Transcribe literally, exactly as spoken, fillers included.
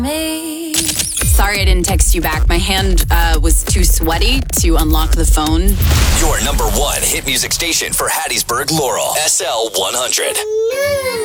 Me. Sorry I didn't text you back. My hand uh, was too sweaty to unlock the phone. Your number one hit music station for Hattiesburg, Laurel. S L one hundred.